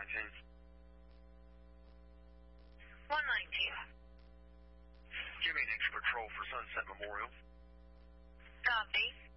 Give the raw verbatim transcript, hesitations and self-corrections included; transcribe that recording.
nineteen. one nineteen. Give me an extra patrol for Sunset Memorial. Copy.